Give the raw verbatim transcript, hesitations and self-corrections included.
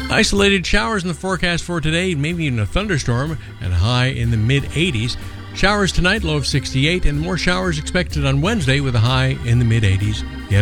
Isolated showers in the forecast for today, maybe even a thunderstorm, and a high in the mid eighties. Showers tonight, low of sixty-eight, and more showers expected on Wednesday with a high in the mid eighties.